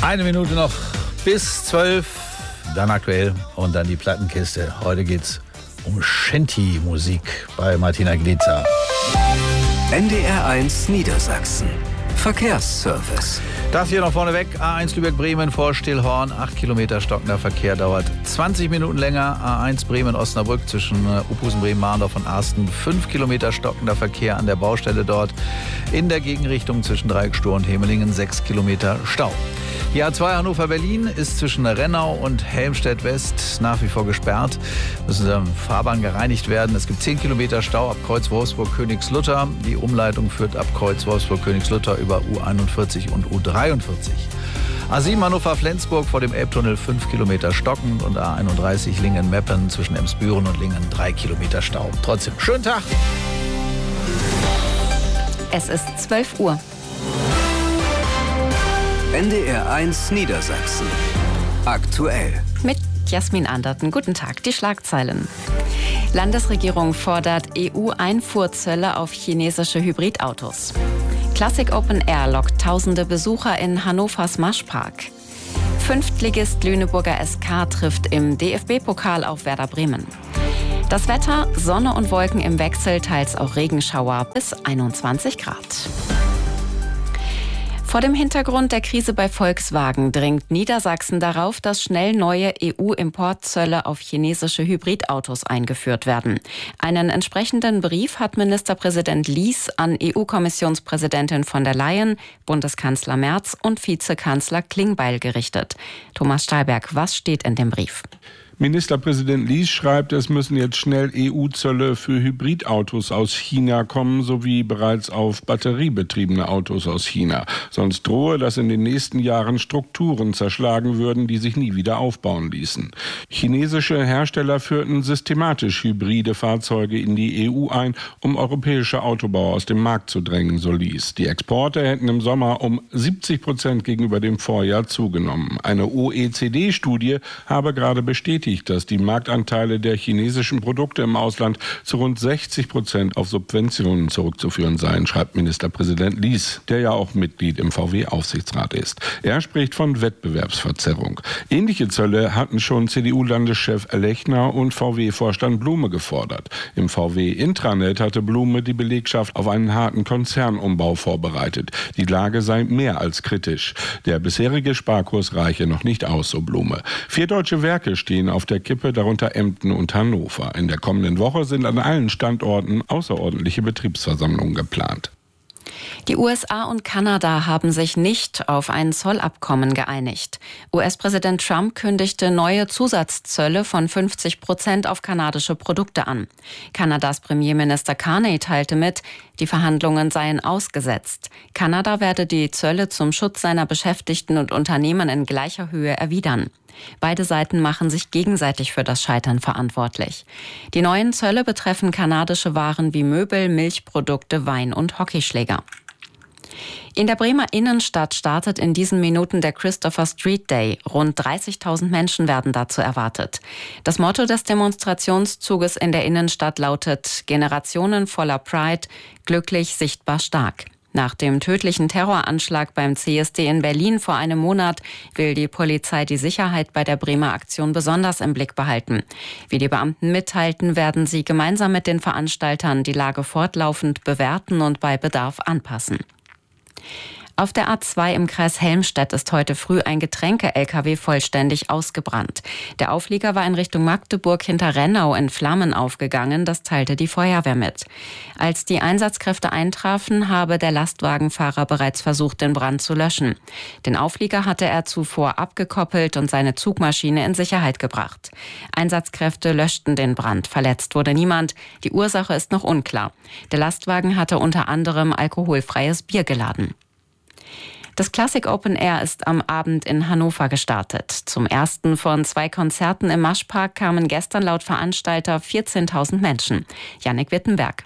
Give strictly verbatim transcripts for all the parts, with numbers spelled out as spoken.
Eine Minute noch bis zwölf, dann aktuell und dann die Plattenkiste. Heute geht's um Shanty-Musik bei Martina Glitzer. N D R eins Niedersachsen. Verkehrsservice. Das hier noch vorneweg. A eins Lübeck-Bremen vor Stillhorn. acht Kilometer stockender Verkehr dauert zwanzig Minuten länger. A eins Bremen-Osnabrück zwischen Uphusen, Bremen-Marndorf und Arsten. fünf Kilometer stockender Verkehr an der Baustelle dort. In der Gegenrichtung zwischen Dreieckstohr und Hemelingen. sechs Kilometer Stau. Die A zwei Hannover-Berlin ist zwischen Rennau und Helmstedt-West nach wie vor gesperrt. Müssen Fahrbahnen gereinigt werden. Es gibt zehn Kilometer Stau ab Kreuz Wolfsburg-Königslutter. Die Umleitung führt ab Kreuz Wolfsburg-Königslutter über U einundvierzig und U dreiundvierzig. A sieben Hannover-Flensburg vor dem Elbtunnel fünf Kilometer stockend und A einunddreißig Lingen-Meppen zwischen Emsbüren und Lingen drei Kilometer Stau. Trotzdem, schönen Tag! Es ist zwölf Uhr. N D R eins Niedersachsen. Aktuell. Mit Jasmin Anderten. Guten Tag, die Schlagzeilen. Landesregierung fordert E U-Einfuhrzölle auf chinesische Hybridautos. Classic Open Air lockt tausende Besucher in Hannovers Maschpark. Fünftligist Lüneburger S K trifft im D F B-Pokal auf Werder Bremen. Das Wetter, Sonne und Wolken im Wechsel, teils auch Regenschauer bis einundzwanzig Grad. Vor dem Hintergrund der Krise bei Volkswagen dringt Niedersachsen darauf, dass schnell neue E U-Importzölle auf chinesische Hybridautos eingeführt werden. Einen entsprechenden Brief hat Ministerpräsident Lies an E U-Kommissionspräsidentin von der Leyen, Bundeskanzler Merz und Vizekanzler Klingbeil gerichtet. Thomas Stahlberg, was steht in dem Brief? Ministerpräsident Lies schreibt, es müssen jetzt schnell E U-Zölle für Hybridautos aus China kommen, sowie bereits auf batteriebetriebene Autos aus China. Sonst drohe, dass in den nächsten Jahren Strukturen zerschlagen würden, die sich nie wieder aufbauen ließen. Chinesische Hersteller führten systematisch hybride Fahrzeuge in die E U ein, um europäische Autobauer aus dem Markt zu drängen, so Lies. Die Exporte hätten im Sommer um siebzig Prozent gegenüber dem Vorjahr zugenommen. Eine O E C D-Studie habe gerade bestätigt, dass die Marktanteile der chinesischen Produkte im Ausland zu rund sechzig Prozent auf Subventionen zurückzuführen seien, schreibt Ministerpräsident Lies, der ja auch Mitglied im V W-Aufsichtsrat ist. Er spricht von Wettbewerbsverzerrung. Ähnliche Zölle hatten schon C D U-Landeschef Lechner und V W-Vorstand Blume gefordert. Im V W-Intranet hatte Blume die Belegschaft auf einen harten Konzernumbau vorbereitet. Die Lage sei mehr als kritisch. Der bisherige Sparkurs reiche noch nicht aus, so Blume. Vier deutsche Werke stehen auf der Kippe, darunter Emden und Hannover. In der kommenden Woche sind an allen Standorten außerordentliche Betriebsversammlungen geplant. Die U S A und Kanada haben sich nicht auf ein Zollabkommen geeinigt. U S-Präsident Trump kündigte neue Zusatzzölle von fünfzig Prozent auf kanadische Produkte an. Kanadas Premierminister Carney teilte mit, die Verhandlungen seien ausgesetzt. Kanada werde die Zölle zum Schutz seiner Beschäftigten und Unternehmen in gleicher Höhe erwidern. Beide Seiten machen sich gegenseitig für das Scheitern verantwortlich. Die neuen Zölle betreffen kanadische Waren wie Möbel, Milchprodukte, Wein und Hockeyschläger. In der Bremer Innenstadt startet in diesen Minuten der Christopher Street Day. Rund dreißigtausend Menschen werden dazu erwartet. Das Motto des Demonstrationszuges in der Innenstadt lautet: Generationen voller Pride, glücklich, sichtbar, stark. Nach dem tödlichen Terroranschlag beim C S D in Berlin vor einem Monat will die Polizei die Sicherheit bei der Bremer Aktion besonders im Blick behalten. Wie die Beamten mitteilten, werden sie gemeinsam mit den Veranstaltern die Lage fortlaufend bewerten und bei Bedarf anpassen. Auf der A zwei im Kreis Helmstedt ist heute früh ein Getränke-L K W vollständig ausgebrannt. Der Auflieger war in Richtung Magdeburg hinter Rennau in Flammen aufgegangen, das teilte die Feuerwehr mit. Als die Einsatzkräfte eintrafen, habe der Lastwagenfahrer bereits versucht, den Brand zu löschen. Den Auflieger hatte er zuvor abgekoppelt und seine Zugmaschine in Sicherheit gebracht. Einsatzkräfte löschten den Brand. Verletzt wurde niemand. Die Ursache ist noch unklar. Der Lastwagen hatte unter anderem alkoholfreies Bier geladen. Das Classic Open Air ist am Abend in Hannover gestartet. Zum ersten von zwei Konzerten im Maschpark kamen gestern laut Veranstalter vierzehntausend Menschen. Jannik Wittenberg.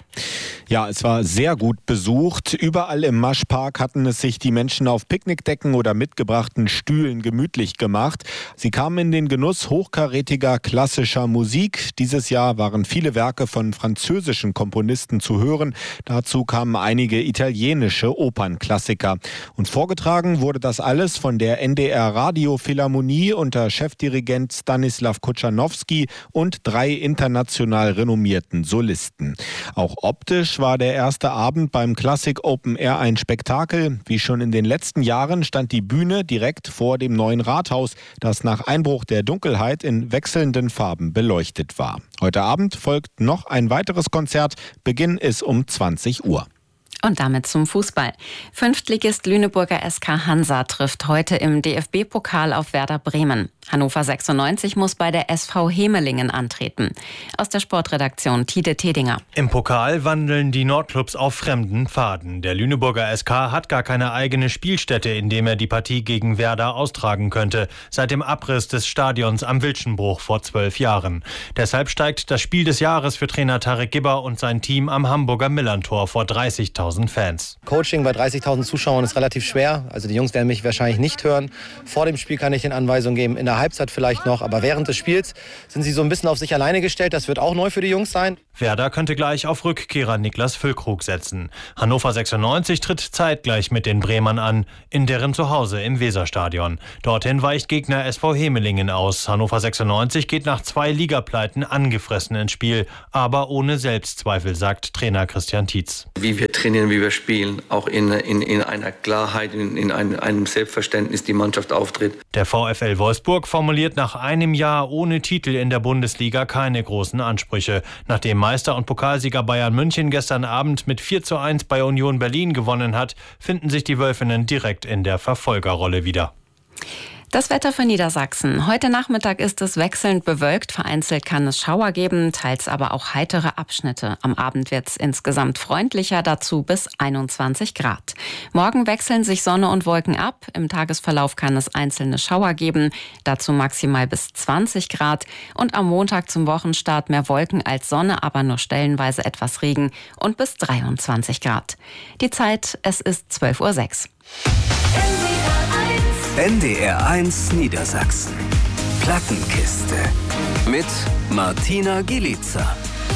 Ja, es war sehr gut besucht. Überall im Maschpark hatten es sich die Menschen auf Picknickdecken oder mitgebrachten Stühlen gemütlich gemacht. Sie kamen in den Genuss hochkarätiger klassischer Musik. Dieses Jahr waren viele Werke von französischen Komponisten zu hören. Dazu kamen einige italienische Opernklassiker. Und vorgetragen wurde das alles von der N D R Radiophilharmonie unter Chefdirigent Stanislav Kochanowski und drei international renommierten Solisten. Auch optisch war der erste Abend beim Classic Open Air ein Spektakel. Wie schon in den letzten Jahren stand die Bühne direkt vor dem neuen Rathaus, das nach Einbruch der Dunkelheit in wechselnden Farben beleuchtet war. Heute Abend folgt noch ein weiteres Konzert. Beginn ist um zwanzig Uhr. Und damit zum Fußball. Fünftligist Lüneburger S K Hansa trifft heute im D F B-Pokal auf Werder Bremen. Hannover sechsundneunzig muss bei der S V Hemelingen antreten. Aus der Sportredaktion Tide Tedinger. Im Pokal wandeln die Nordclubs auf fremden Pfaden. Der Lüneburger S K hat gar keine eigene Spielstätte, in dem er die Partie gegen Werder austragen könnte, seit dem Abriss des Stadions am Wilschenbruch vor zwölf Jahren. Deshalb steigt das Spiel des Jahres für Trainer Tarek Gibber und sein Team am Hamburger Millerntor vor dreißigtausend Fans. Coaching bei dreißigtausend Zuschauern ist relativ schwer. Also die Jungs werden mich wahrscheinlich nicht hören. Vor dem Spiel kann ich den Anweisungen geben, in der Halbzeit vielleicht noch. Aber während des Spiels sind sie so ein bisschen auf sich alleine gestellt. Das wird auch neu für die Jungs sein. Werder könnte gleich auf Rückkehrer Niklas Füllkrug setzen. Hannover sechsundneunzig tritt zeitgleich mit den Bremern an, in deren Zuhause im Weserstadion. Dorthin weicht Gegner S V Hemelingen aus. Hannover sechsundneunzig geht nach zwei Ligapleiten angefressen ins Spiel, aber ohne Selbstzweifel, sagt Trainer Christian Tietz. Wie wir trainieren, wie wir spielen, auch in, in, in einer Klarheit, in, in einem, einem Selbstverständnis die Mannschaft auftritt. Der VfL Wolfsburg formuliert nach einem Jahr ohne Titel in der Bundesliga keine großen Ansprüche. Nachdem Meister und Pokalsieger Bayern München gestern Abend mit vier zu eins bei Union Berlin gewonnen hat, finden sich die Wölfinnen direkt in der Verfolgerrolle wieder. Das Wetter für Niedersachsen. Heute Nachmittag ist es wechselnd bewölkt. Vereinzelt kann es Schauer geben, teils aber auch heitere Abschnitte. Am Abend wird es insgesamt freundlicher, dazu bis einundzwanzig Grad. Morgen wechseln sich Sonne und Wolken ab. Im Tagesverlauf kann es einzelne Schauer geben, dazu maximal bis zwanzig Grad. Und am Montag zum Wochenstart mehr Wolken als Sonne, aber nur stellenweise etwas Regen und bis dreiundzwanzig Grad. Die Zeit, es ist zwölf Uhr sechs. N D R eins Niedersachsen. Plattenkiste. Mit Martina Gielica.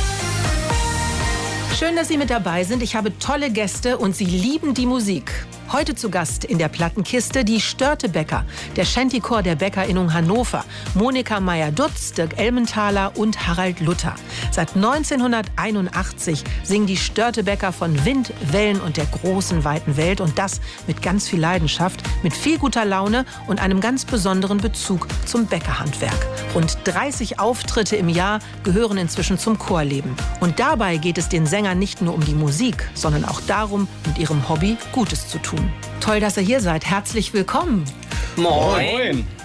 Schön, dass Sie mit dabei sind. Ich habe tolle Gäste und sie lieben die Musik. Heute zu Gast in der Plattenkiste die Störtebecker, der Shantychor der Bäckerinnung Hannover, Monika Meyer-Dutz, Dirk Elmenthaler und Harald Luther. Seit neunzehnhunderteinundachtzig singen die Störtebecker von Wind, Wellen und der großen, weiten Welt. Und das mit ganz viel Leidenschaft, mit viel guter Laune und einem ganz besonderen Bezug zum Bäckerhandwerk. Rund dreißig Auftritte im Jahr gehören inzwischen zum Chorleben. Und dabei geht es den Sängern nicht nur um die Musik, sondern auch darum, mit ihrem Hobby Gutes zu tun. Toll, dass ihr hier seid. Herzlich willkommen. Moin.